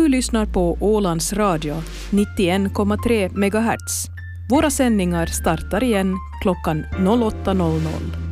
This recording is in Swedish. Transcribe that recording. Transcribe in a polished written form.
lyssnar på Ålands Radio 91,3 MHz. Våra sändningar startar igen klockan 08.00.